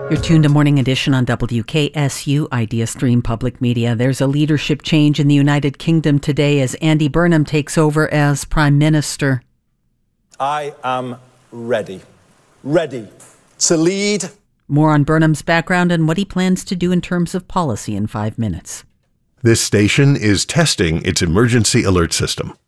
You're tuned to Morning Edition on WKSU Idea Stream Public Media. There's a leadership change in the United Kingdom today as Andy Burnham takes over as Prime Minister. I am ready to lead. More on Burnham's background and what he plans to do in terms of policy in 5 minutes. This station is testing its emergency alert system.